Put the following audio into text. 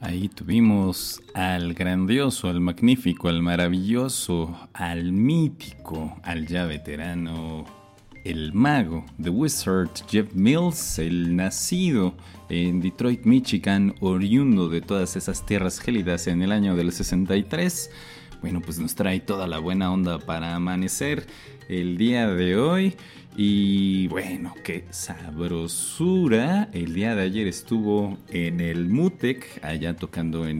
Ahí tuvimos al grandioso, al magnífico, al maravilloso, al mítico, al ya veterano, el mago, The Wizard, Jeff Mills, el nacido en Detroit, Michigan, oriundo de todas esas tierras gélidas en el año del 63. Bueno, pues nos trae toda la buena onda para amanecer el día de hoy. Y bueno, qué sabrosura. El día de ayer estuvo en el Mutec, allá tocando en